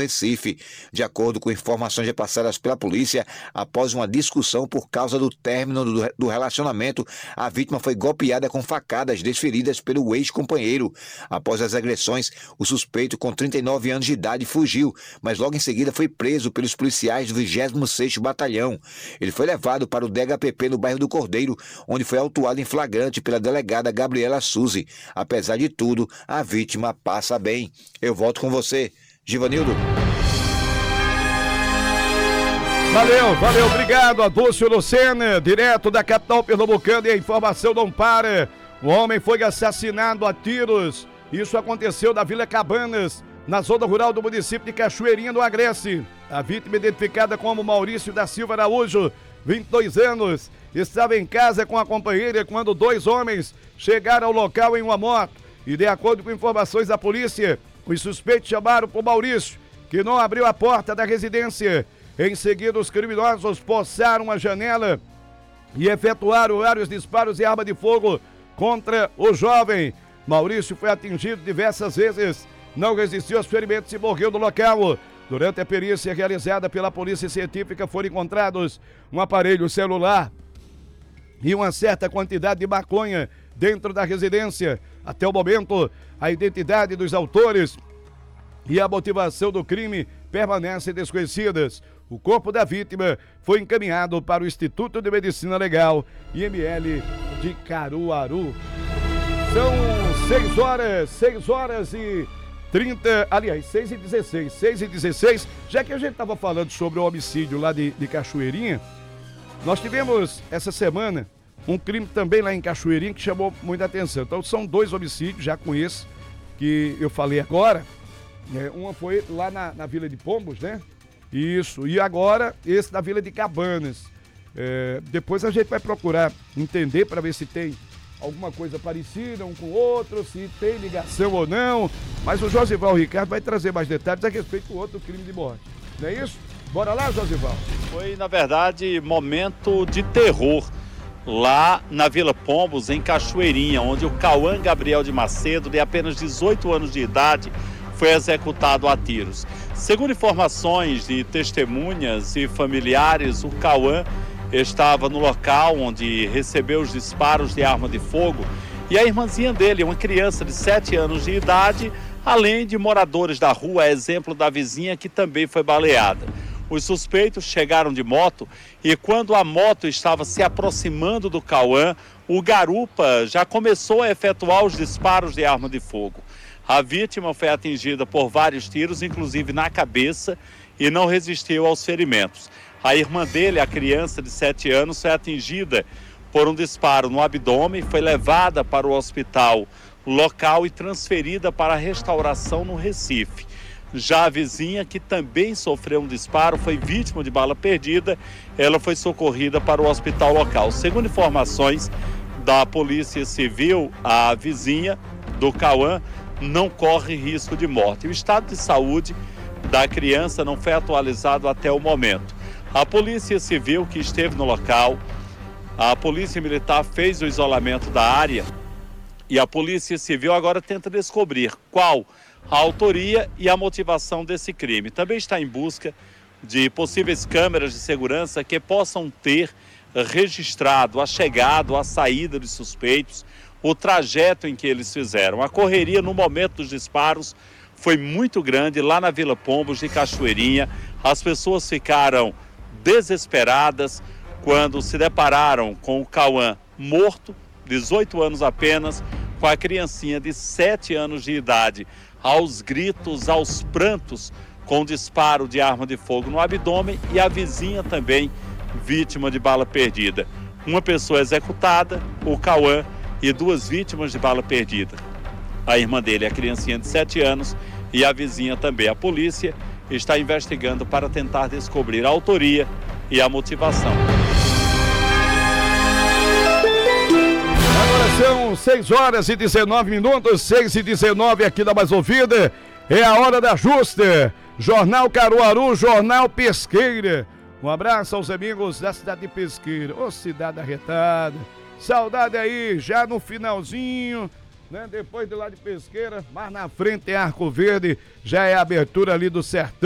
Recife. De acordo com informações repassadas pela polícia, após uma discussão por causa do término do relacionamento, a vítima foi golpeada com facadas desferidas pelo ex-companheiro. Após as agressões, o suspeito, com 39 anos de idade, fugiu, mas logo em seguida foi preso pelos policiais do 26º Batalhão. Ele foi levado para o DHPP no bairro do Cordeiro, onde foi autuado em flagrante pela delegada Gabriela Suzy. Apesar de tudo, a vítima passa bem. Eu volto com você, Givanildo. Valeu, obrigado a Dulcio Lucena, direto da capital pernambucana, e a informação não para. O homem foi assassinado a tiros. Isso aconteceu na Vila Cabanas, na zona rural do município de Cachoeirinha, no Agreste. A vítima, identificada como Maurício da Silva Araújo, 22 anos, estava em casa com a companheira quando dois homens chegaram ao local em uma moto. E de acordo com informações da polícia, os suspeitos chamaram por Maurício, que não abriu a porta da residência. Em seguida, os criminosos forçaram a janela e efetuaram vários disparos de arma de fogo contra o jovem. Maurício foi atingido diversas vezes, não resistiu aos ferimentos e morreu no local. Durante a perícia realizada pela Polícia Científica, foram encontrados um aparelho celular e uma certa quantidade de maconha dentro da residência. Até o momento, a identidade dos autores e a motivação do crime permanecem desconhecidas. O corpo da vítima foi encaminhado para o Instituto de Medicina Legal, IML de Caruaru. São 6 horas e 30, aliás, 6h16. Já que a gente estava falando sobre o homicídio lá de Cachoeirinha, nós tivemos essa semana um crime também lá em Cachoeirinha que chamou muita atenção. Então são 2 homicídios, já com esse que eu falei agora. Uma foi lá na Vila de Pombos, né? Isso, e agora esse da Vila de Cabanas. Depois a gente vai procurar entender para ver se tem alguma coisa parecida um com o outro, se tem ligação ou não. Mas o Josival Ricardo vai trazer mais detalhes a respeito do outro crime de morte. Não é isso? Bora lá, Josival. Foi, na verdade, momento de terror lá na Vila Pombos, em Cachoeirinha, onde o Cauã Gabriel de Macedo, de apenas 18 anos de idade, foi executado a tiros. Segundo informações de testemunhas e familiares, o Cauã estava no local onde recebeu os disparos de arma de fogo e a irmãzinha dele, uma criança de 7 anos de idade, além de moradores da rua, exemplo da vizinha que também foi baleada. Os suspeitos chegaram de moto e quando a moto estava se aproximando do Cauã, o garupa já começou a efetuar os disparos de arma de fogo. A vítima foi atingida por vários tiros, inclusive na cabeça, e não resistiu aos ferimentos. A irmã dele, a criança de 7 anos, foi atingida por um disparo no abdômen, foi levada para o hospital local e transferida para a restauração no Recife. Já a vizinha, que também sofreu um disparo, foi vítima de bala perdida, ela foi socorrida para o hospital local. Segundo informações da Polícia Civil, a vizinha do Cauã não corre risco de morte. O estado de saúde da criança não foi atualizado até o momento. A Polícia Civil, que esteve no local, a Polícia Militar fez o isolamento da área e a Polícia Civil agora tenta descobrir qual a autoria e a motivação desse crime. Também está em busca de possíveis câmeras de segurança que possam ter registrado a chegada ou a saída de suspeitos, o trajeto em que eles fizeram. A correria no momento dos disparos foi muito grande lá na Vila Pombos de Cachoeirinha. As pessoas ficaram desesperadas quando se depararam com o Cauã morto, 18 anos apenas, com a criancinha de 7 anos de idade, aos gritos, aos prantos, com disparo de arma de fogo no abdômen, e a vizinha também vítima de bala perdida. Uma pessoa executada, o Cauã, e 2 vítimas de bala perdida. A irmã dele, a criancinha de 7 anos, e a vizinha também. A polícia está investigando para tentar descobrir a autoria e a motivação. Agora são 6h19, 6h19 aqui da Mais Ouvida. É a hora da justa. Jornal Caruaru, Jornal Pesqueira. Um abraço aos amigos da cidade de Pesqueira. Ô, cidade arretada. Saudade aí, já no finalzinho, né? Depois de lá de Pesqueira, mais na frente tem Arco Verde, já é a abertura ali do sertão.